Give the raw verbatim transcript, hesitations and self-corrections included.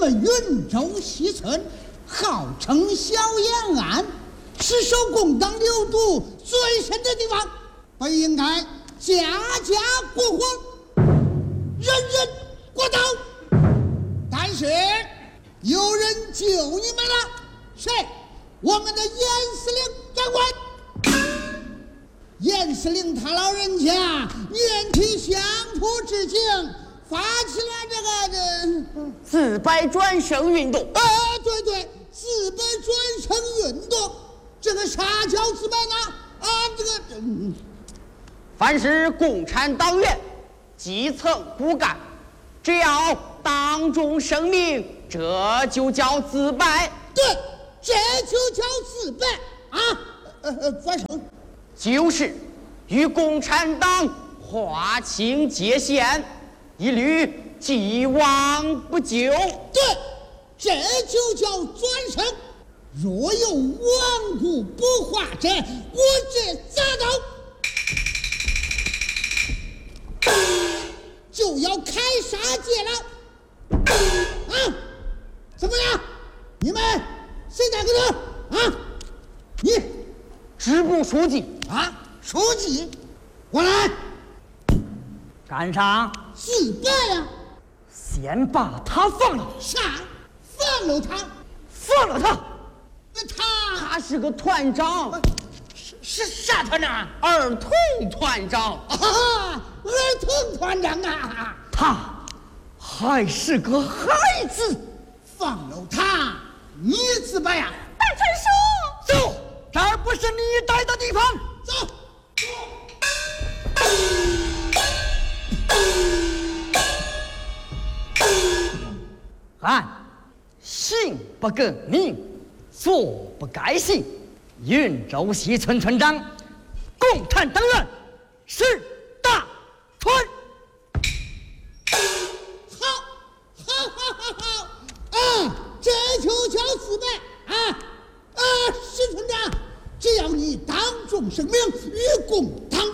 们云州西村号称小延安，是受共党流毒最深的地方，本应该家家过火，人人过刀。但是有人救你们了，谁？我们的严司令长官。严司令他老人家念替乡土之情，发起了这个这自白转生运动。 啊，对对，自白转生运动，这个啥叫自白呢？啊，这个、嗯、 凡是共产党员基层骨干，只要当众声明，这就叫自白。 对，这就叫自白啊！呃呃，反正就是与共产党划清界限，一律既往不咎。 对，这就叫转生。若有顽固不化者，我这砸刀就要开杀戒了。啊，怎么样？你们谁在跟头？啊，你支部书记啊，书记，过来。 干啥？ 自白呀！ 先把他放了。 啥？放了他？ 放了他？ 他他是个团长。 是是啥团长？ 儿童团长。 啊，儿童团长啊！ 他还是个孩子。 放了他，你自白呀！ 大传叔， 走，这儿不是你待的地方。 走。 按行不更名，坐不改姓，云州西村村长，共产党员石大川。 好，好，好，好，好，啊，这就叫自白啊！啊，石村长，只要你当众声明与共党